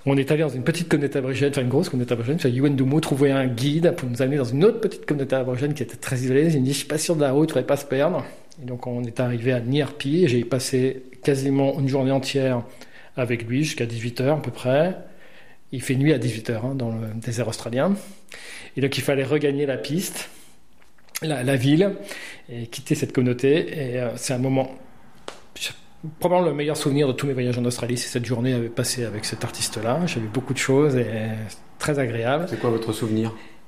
On est allé dans une petite communauté aborigène, enfin une grosse communauté aborigène, Yuendumu trouvait un guide pour nous amener dans une autre petite communauté aborigène qui était très isolée. Il me dit, je suis pas sûr de la route, il faudrait pas se perdre. Et donc on est arrivé à Nierpi, et j'ai passé quasiment une journée entière avec lui, jusqu'à 18h à peu près. Il fait nuit à 18h dans le désert australien. Et donc il fallait regagner la piste, la ville, et quitter cette communauté. Et c'est un moment... Probablement le meilleur souvenir de tous mes voyages en Australie, c'est cette journée passée avec cet artiste-là. J'ai vu beaucoup de choses et très agréable. C'est quoi votre souvenir ?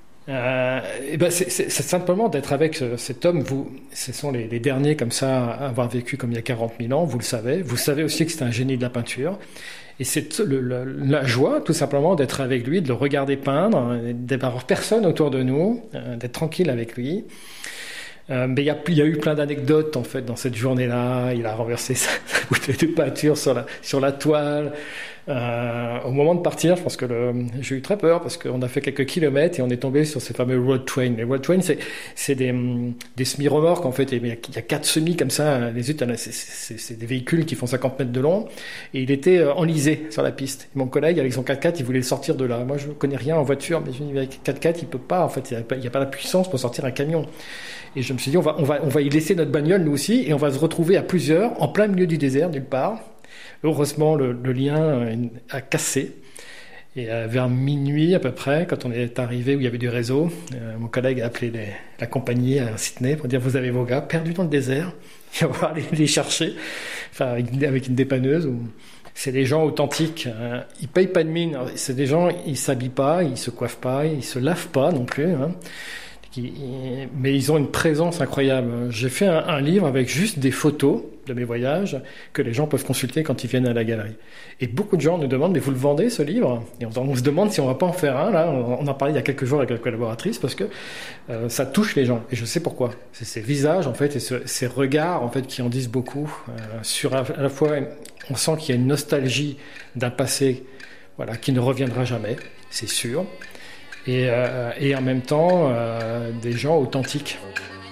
C'est simplement d'être avec cet homme. Ce sont les derniers comme ça à avoir vécu comme il y a 40 000 ans, vous le savez. Vous savez aussi que c'est un génie de la peinture. Et c'est la joie, tout simplement, d'être avec lui, de le regarder peindre, d'avoir personne autour de nous, d'être tranquille avec lui. Mais il y a eu plein d'anecdotes en fait dans cette journée-là. Il a renversé sa bouteille de peinture sur la toile. Au moment de partir, je pense que j'ai eu très peur parce qu'on a fait quelques kilomètres et on est tombé sur ces fameux road trains. Les road trains, c'est des semi-remorques en fait. Il y a 4 semis comme ça. Les autres, c'est des véhicules qui font 50 mètres de long. Et il était enlisé sur la piste. Et mon collègue, avec son 4x4, il voulait le sortir de là. Moi, je connais rien en voiture, mais avec 4x4, il peut pas. En fait, il y a pas la puissance pour sortir un camion. Et je me suis dit, on va y laisser notre bagnole, nous aussi, et on va se retrouver à plusieurs, en plein milieu du désert, nulle part. Heureusement, le lien a cassé. Et vers minuit, à peu près, quand on est arrivé où il y avait du réseau, mon collègue a appelé la compagnie à Sydney pour dire, vous avez vos gars perdus dans le désert, et on va aller les chercher, enfin, avec une dépanneuse. C'est des gens authentiques, ils payent pas de mine. C'est des gens, ils s'habillent pas, ils se coiffent pas, ils se lavent pas non plus, mais ils ont une présence incroyable. J'ai fait un livre avec juste des photos de mes voyages que les gens peuvent consulter quand ils viennent à la galerie. Et beaucoup de gens nous demandent, mais vous le vendez ce livre ? Et on se demande si on va pas en faire un. Là, on en parlait il y a quelques jours avec la collaboratrice parce que ça touche les gens. Et je sais pourquoi. C'est ces visages en fait et ces regards en fait qui en disent beaucoup. Sur à la fois, on sent qu'il y a une nostalgie d'un passé, voilà, qui ne reviendra jamais, c'est sûr. Et en même temps, des gens authentiques.